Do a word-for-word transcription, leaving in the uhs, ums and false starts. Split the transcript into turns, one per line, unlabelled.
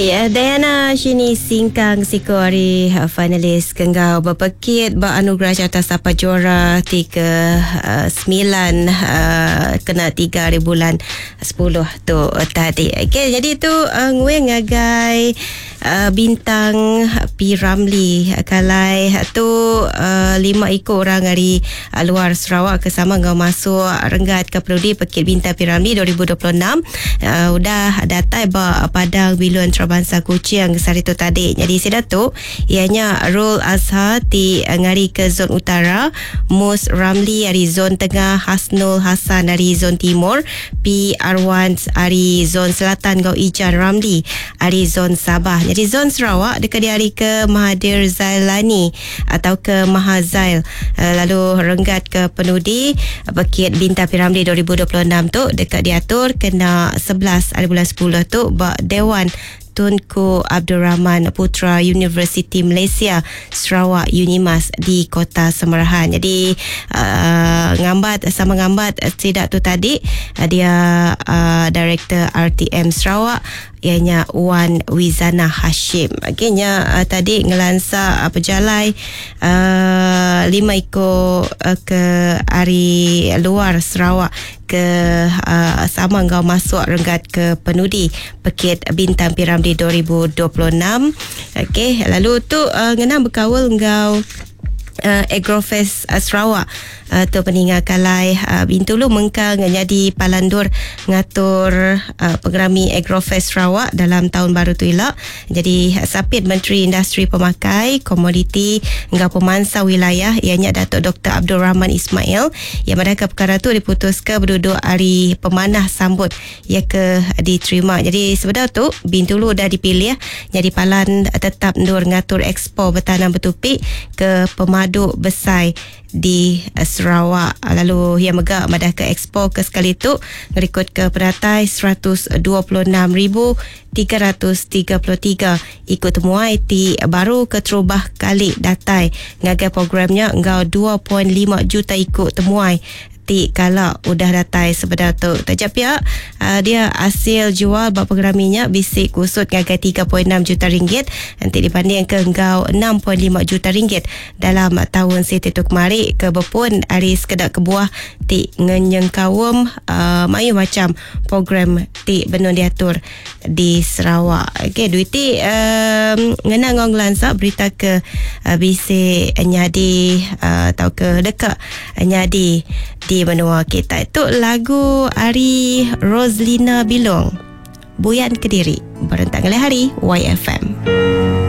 Ya, Diana Shini Singkang Siko hari uh, finalis Kenggau berpekit beranugerah Carta Sapa Juara tiga uh, sembilan uh, kena tiga hari bulan sepuluh tu uh, tadi. Okay, jadi tu uh, ngwe ngagai uh, bintang P. Ramlee kalai tu uh, lima ikut orang dari uh, luar Sarawak kesama ngau masuk renggat ke Perudi Pekit Bintang P. Ramlee dua ribu dua puluh enam. Uh, udah datai ba Padang Biluan Bangsa Kuching hari tu tadi. Jadi sida tu ianya Rul Azhar ti ngari ke zon utara, Mus Ramlee dari zon tengah, Hasnul Hasan dari zon timur, P. Arwan dari zon selatan, Gau Ijan Ramlee dari zon Sabah. Jadi zon Sarawak dekat di hari ke Mahathir Zailani atau ke Mahazail. Lalu renggat ke Penudi Pekit Bintang P. Ramlee dua ribu dua puluh enam tu dekat diatur kena sebelas hari bulan sepuluh tu ba Dewan Tunku Abdul Rahman Putra Universiti Malaysia Sarawak Unimas di Kota Semerahan. Jadi uh, ngambat sama ngambat tidak tu tadi uh, dia uh, Director R T M Sarawak ianya Wan Wizana Hashim. Akhirnya uh, tadi ngelansa uh, pejalai uh, lima ikut uh, ke hari luar Sarawak ke uh, sama ngau masuk renggat ke Penudi Pekit Bintang P. Ramlee dua ribu dua puluh enam. Okey, lalu tu uh, ngena berkawal ngau Uh, Agrofest uh, Sarawak uh, tu peninggal kalai uh, Bintulu mengkang jadi palandur ngatur uh, pengerami Agrofest Sarawak dalam tahun baru tu elak. Jadi uh, sapit Menteri Industri Pemakai Komoditi ngau pemansa wilayah ianya Datuk Doktor Abdul Rahman Ismail yang mereka perkara tu diputuskan berduduk hari pemanah sambut ia ke diterima. Jadi sebenarnya tu Bintulu dah dipilih jadi palan uh, tetap ndur ngatur ekspor bertanam bertupik ke pemadu besar di uh, Sarawak. Lalu yang megak madah ke ekspor ke sekali tu ngerikut ke peratai seratus dua puluh enam ribu tiga ratus tiga puluh tiga ikut temuai ti baru ke terubah kali datai ngagai programnya ngau dua perpuluhan lima juta ikut temuai ti kalau udah datai sebenarnya tu tajap pihak uh, dia hasil jual bab programinya bisik kusut ngagai tiga perpuluhan enam juta ringgit nanti dibanding ke ngau enam perpuluhan lima juta ringgit dalam tahun siti tu kemari ke berpun hari sekedar kebuah ti ngenyeng kawum uh, mayu macam program ti benon diatur di Sarawak. Okey, duit ti um, ngena ngong lansa berita ke uh, bisik nyadi uh, atau ke dekat nyadi di benua kita. Itu lagu Ari Roslina Bilong Buyan Kediri berentak oleh hari Y F M.